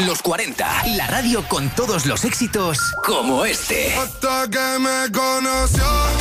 Los 40, la radio con todos los éxitos como este. Hasta que me conoció.